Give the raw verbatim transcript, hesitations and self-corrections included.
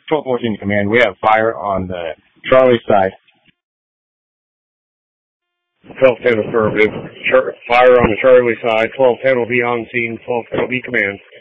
twelve fourteen command. We have fire on the Charlie side. twelve ten affirmative. Char- fire on the Charlie side. twelve ten will be on scene. twelve ten will be command.